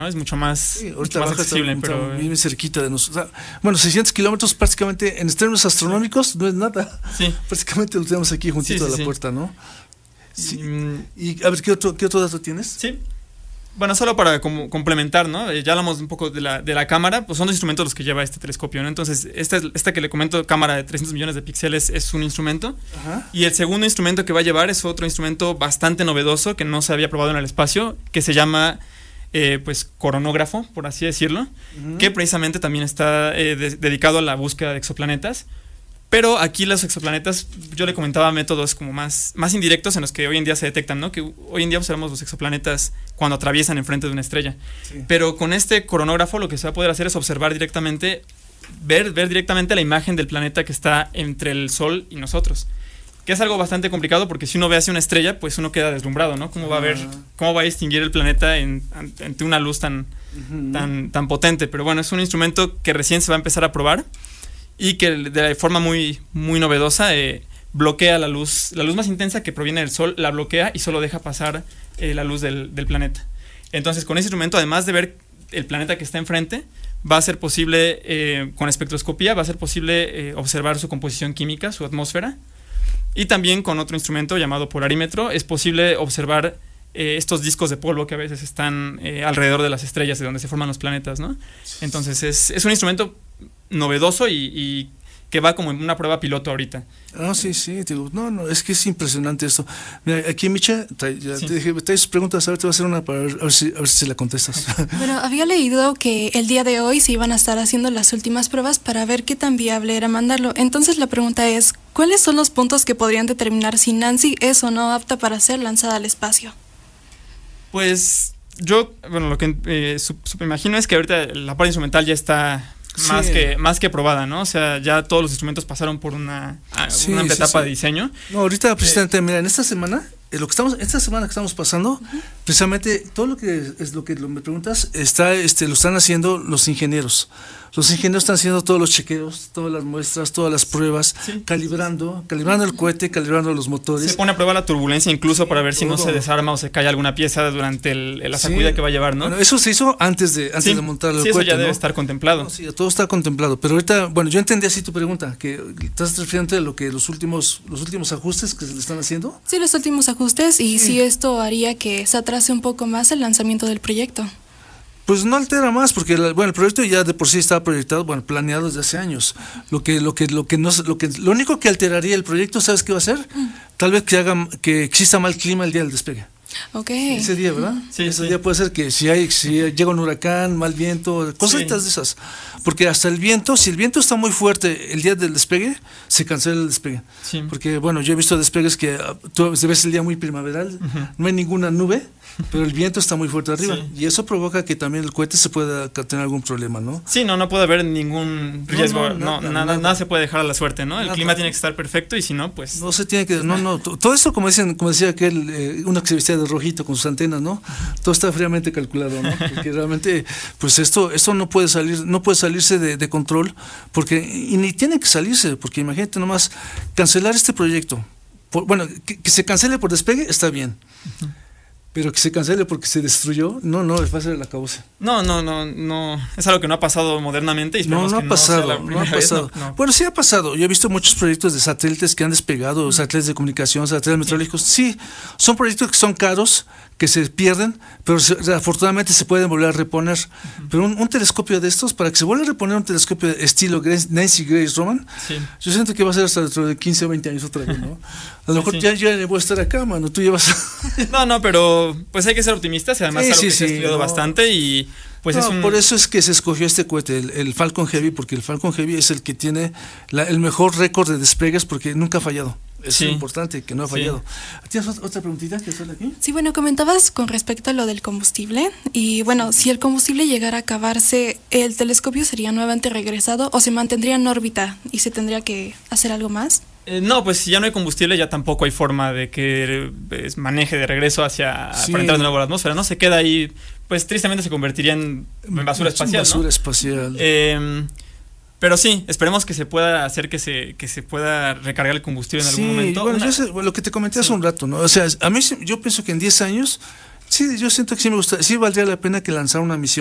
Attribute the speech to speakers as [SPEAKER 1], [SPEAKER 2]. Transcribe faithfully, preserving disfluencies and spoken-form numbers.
[SPEAKER 1] ¿no? Es mucho más,
[SPEAKER 2] sí,
[SPEAKER 1] mucho más accesible,
[SPEAKER 2] está,
[SPEAKER 1] pero...
[SPEAKER 2] Bien cerquita de nosotros. O sea, bueno, seiscientos kilómetros prácticamente, en términos astronómicos, no es nada.
[SPEAKER 1] Sí.
[SPEAKER 2] Prácticamente lo tenemos aquí juntito
[SPEAKER 1] sí, sí,
[SPEAKER 2] a la
[SPEAKER 1] sí.
[SPEAKER 2] puerta, ¿no? Sí.
[SPEAKER 1] Mm.
[SPEAKER 2] Y a ver, ¿qué otro, qué otro dato tienes?
[SPEAKER 1] Sí. Bueno, solo para como complementar, ¿no? Eh, ya hablamos un poco de la, de la cámara, pues son dos instrumentos los que lleva este telescopio, ¿no? Entonces, esta, esta que le comento, cámara de trescientos millones de píxeles, es un instrumento.
[SPEAKER 2] Ajá.
[SPEAKER 1] Y el segundo instrumento que va a llevar es otro instrumento bastante novedoso que no se había probado en el espacio, que se llama, eh, pues, coronógrafo, por así decirlo, uh-huh. que precisamente también está eh, de, dedicado a la búsqueda de exoplanetas. Pero aquí los exoplanetas, yo le comentaba métodos como más, más indirectos en los que hoy en día se detectan, ¿no? Que hoy en día observamos los exoplanetas cuando atraviesan enfrente de una estrella. Sí. Pero con este coronógrafo lo que se va a poder hacer es observar directamente, ver, ver directamente la imagen del planeta que está entre el Sol y nosotros. Que es algo bastante complicado porque si uno ve hacia una estrella, pues uno queda deslumbrado, ¿no? ¿Cómo va a ver, cómo va a distinguir el planeta en, ante una luz tan, uh-huh. tan, tan potente? Pero bueno, es un instrumento que recién se va a empezar a probar. Y que de forma muy, muy novedosa eh, bloquea la luz, la luz más intensa que proviene del Sol, la bloquea y solo deja pasar eh, la luz del, del planeta. Entonces, con ese instrumento, además de ver el planeta que está enfrente, va a ser posible, eh, con espectroscopía, va a ser posible eh, observar su composición química, su atmósfera. Y también con otro instrumento llamado polarímetro es posible observar eh, estos discos de polvo que a veces están eh, alrededor de las estrellas de donde se forman los planetas, ¿no? Entonces, es, es un instrumento novedoso y, y que va como en una prueba piloto ahorita.
[SPEAKER 2] Ah, sí, sí, digo, no, no, es que es impresionante esto. Mira, aquí Micha, ya
[SPEAKER 1] sí.
[SPEAKER 2] te dije, traes preguntas, a ver, te voy a hacer una para ver, a ver, si, a ver si la contestas.
[SPEAKER 3] Bueno, había leído que el día de hoy se iban a estar haciendo las últimas pruebas para ver qué tan viable era mandarlo. Entonces la pregunta es, ¿cuáles son los puntos que podrían determinar si Nancy es o no apta para ser lanzada al espacio?
[SPEAKER 1] Pues yo, bueno, lo que eh, sup, sup, imagino es que ahorita la parte instrumental ya está más, sí. que, más que probada, ¿no? O sea, ya todos los instrumentos pasaron por una,
[SPEAKER 2] sí,
[SPEAKER 1] una
[SPEAKER 2] sí,
[SPEAKER 1] etapa
[SPEAKER 2] sí.
[SPEAKER 1] de diseño.
[SPEAKER 2] No, ahorita precisamente, eh, mira, en esta semana, eh, lo que estamos, esta semana que estamos pasando, uh-huh. precisamente todo lo que es lo que lo, me preguntas, está, este, lo están haciendo los ingenieros. Los ingenieros están haciendo todos los chequeos, todas las muestras, todas las pruebas, sí. calibrando, calibrando el cohete, calibrando los motores.
[SPEAKER 1] Se pone a prueba la turbulencia incluso sí, para ver si todo. no se desarma o se cae alguna pieza durante el, la sacudida sí. que va a llevar, ¿no?
[SPEAKER 2] Bueno, eso se hizo antes de antes
[SPEAKER 1] sí.
[SPEAKER 2] de montar el
[SPEAKER 1] sí,
[SPEAKER 2] cohete,
[SPEAKER 1] eso ya
[SPEAKER 2] ¿no?
[SPEAKER 1] debe estar contemplado.
[SPEAKER 2] No, sí, todo está contemplado, pero ahorita, bueno, yo entendí así tu pregunta, que estás refiriendo a lo que los últimos los últimos ajustes que se le están haciendo.
[SPEAKER 3] Sí, los últimos ajustes y sí. sí esto haría que se atrase un poco más el lanzamiento del proyecto.
[SPEAKER 2] Pues no altera más, porque la, bueno, el proyecto ya de por sí estaba proyectado, bueno, planeado desde hace años. Lo que, lo que, lo que no, lo que, lo único que alteraría el proyecto, ¿sabes qué va a ser? Mm. Tal vez que haga, que exista mal clima el día del despegue.
[SPEAKER 3] Okay.
[SPEAKER 2] Ese día, ¿verdad?
[SPEAKER 1] Sí,
[SPEAKER 2] Ese
[SPEAKER 1] sí.
[SPEAKER 2] día puede ser que si hay, si llega un huracán, mal viento, cositas sí. de esas. Porque hasta el viento, si el viento está muy fuerte el día del despegue, se cancela el despegue.
[SPEAKER 1] Sí.
[SPEAKER 2] Porque, bueno, yo he visto despegues que tú ves el día muy primaveral, uh-huh. no hay ninguna nube, pero el viento está muy fuerte arriba. Sí. Y eso provoca que también el cohete se pueda tener algún problema, ¿no?
[SPEAKER 1] Sí, no, no puede haber ningún riesgo. No, no,
[SPEAKER 2] no,
[SPEAKER 1] nada,
[SPEAKER 2] nada,
[SPEAKER 1] nada, nada se puede dejar a la suerte, ¿no? El
[SPEAKER 2] nada.
[SPEAKER 1] clima tiene que estar perfecto y si no, pues...
[SPEAKER 2] No se tiene que... No, no. Todo esto, como dicen, como decía aquel, eh, uno que se vestía de rojito con sus antenas, ¿no? Todo está fríamente calculado, ¿no? Porque realmente, pues esto, esto no puede salir, no puede salirse de, de control, porque, y ni tiene que salirse, porque imagínate nomás, cancelar este proyecto. Por, bueno, que, que se cancele por despegue, está bien. Uh-huh. Pero que se cancele porque se destruyó, no, no, es fácil el acabose.
[SPEAKER 1] No, no, no, no, es algo que no ha pasado modernamente y
[SPEAKER 2] no, no
[SPEAKER 1] que
[SPEAKER 2] ha pasado,
[SPEAKER 1] no,
[SPEAKER 2] no ha pasado.
[SPEAKER 1] Vez, no, no.
[SPEAKER 2] Bueno, sí ha pasado. Yo he visto muchos proyectos de satélites que han despegado, mm. satélites de comunicación, satélites meteorológicos. Sí, son proyectos que son caros, que se pierden, pero se, afortunadamente se pueden volver a reponer. Uh-huh. Pero un, un telescopio de estos, para que se vuelva a reponer un telescopio de estilo Grace, Nancy Grace Roman, sí. yo siento que va a ser hasta dentro de quince o veinte años otra vez, ¿no? A lo mejor sí, sí. ya, ya voy a estar acá, mano, tú llevas...
[SPEAKER 1] no, no, pero pues hay que ser optimistas y además
[SPEAKER 2] sí,
[SPEAKER 1] algo
[SPEAKER 2] sí,
[SPEAKER 1] que
[SPEAKER 2] sí,
[SPEAKER 1] se ha estudiado
[SPEAKER 2] no.
[SPEAKER 1] bastante y... Pues
[SPEAKER 2] no,
[SPEAKER 1] es un...
[SPEAKER 2] por eso es que se escogió este cohete, el, el Falcon Heavy, porque el Falcon Heavy es el que tiene la, el mejor récord de despegues porque nunca ha fallado. Es sí. importante que no ha fallado. Sí. ¿Tienes otra preguntita que hacerle aquí?
[SPEAKER 3] Sí, bueno, comentabas con respecto a lo del combustible y bueno, si el combustible llegara a acabarse, ¿el telescopio sería nuevamente regresado o se mantendría en órbita y se tendría que hacer algo más?
[SPEAKER 1] Eh, no, pues si ya no hay combustible ya tampoco hay forma de que pues, maneje de regreso hacia sí. para entrar de nuevo a la atmósfera, ¿no? Se queda ahí, pues tristemente se convertiría en, en basura
[SPEAKER 2] es
[SPEAKER 1] espacial,
[SPEAKER 2] basura
[SPEAKER 1] ¿no?
[SPEAKER 2] espacial.
[SPEAKER 1] Eh, pero sí, esperemos que se pueda hacer que se que se pueda recargar el combustible en
[SPEAKER 2] sí,
[SPEAKER 1] algún momento.
[SPEAKER 2] Bueno,
[SPEAKER 1] Una...
[SPEAKER 2] yo sé, bueno, lo que te comenté sí. hace un rato, ¿no? O sea, a mí yo pienso que en diez años Sí, yo siento que sí me gusta, sí valdría la pena que lanzara una misión